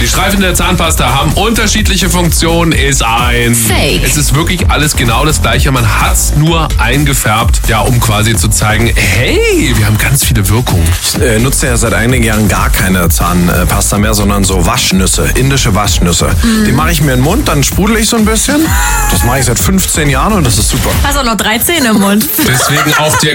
Die Streifen der Zahnpasta haben unterschiedliche Funktionen, ist ein Fake. Es ist wirklich alles genau das Gleiche. Man hat's nur eingefärbt, ja, um quasi zu zeigen, hey, wir haben ganz viele Wirkungen. Ich nutze ja seit einigen Jahren gar keine Zahnpasta mehr, sondern so Waschnüsse, indische Waschnüsse. Die mache ich mir in den Mund, dann sprudel ich so ein bisschen. Das mache ich seit 15 Jahren und das ist super. Hast auch noch 3 Zähne im Mund. Deswegen auch der